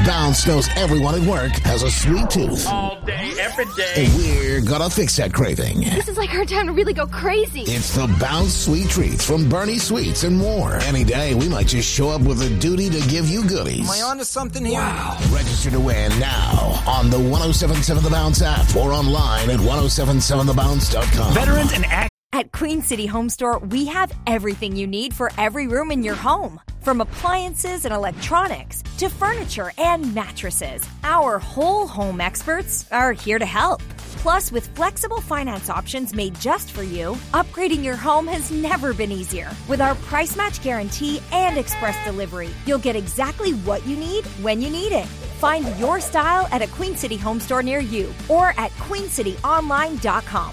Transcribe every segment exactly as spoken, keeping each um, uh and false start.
Bounce knows everyone at work has a sweet tooth. All day, every day. And we're gonna fix that craving. This is like our time to really go crazy. It's the Bounce Sweet Treats from Bernie Sweets and more. Any day, we might just show up with a duty to give you goodies. Am I on to something here? Wow. Register to win now on the ten seventy-seven The Bounce app or online at ten seventy-seven the bounce dot com. Veterans and act. At Queen City Home Store, we have everything you need for every room in your home. From appliances and electronics to furniture and mattresses, our whole home experts are here to help. Plus, with flexible finance options made just for you, upgrading your home has never been easier. With our price match guarantee and express delivery, you'll get exactly what you need when you need it. Find your style at a Queen City Home Store near you or at queen city online dot com.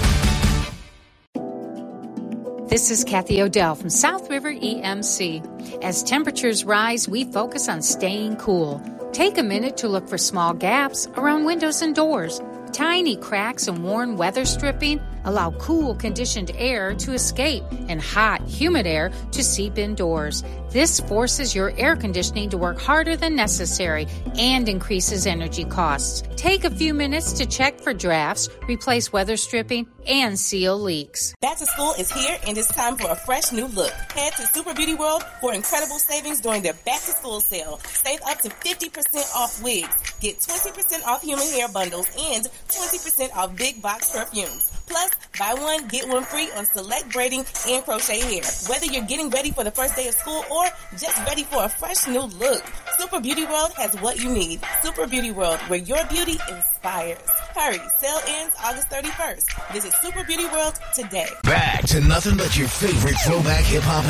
This is Kathy Odell from South River E M C. As temperatures rise, we focus on staying cool. Take a minute to look for small gaps around windows and doors. Tiny cracks and worn weather stripping allow cool, conditioned air to escape and hot, humid air to seep indoors. This forces your air conditioning to work harder than necessary and increases energy costs. Take a few minutes to check for drafts, replace weather stripping, and seal leaks. Back to school is here, and it's time for a fresh new look. Head to Super Beauty World for incredible savings during their back to school sale. Save up to fifty percent off wigs. Get twenty percent off human hair bundles and twenty percent off big box perfumes. Plus, buy one, get one free on select braiding and crochet hair. Whether you're getting ready for the first day of school or just ready for a fresh new look, Super Beauty World has what you need. Super Beauty World, where your beauty inspires. Hurry, sale ends August thirty-first. Visit Super Beauty World today. Back to nothing but your favorite throwback hip-hop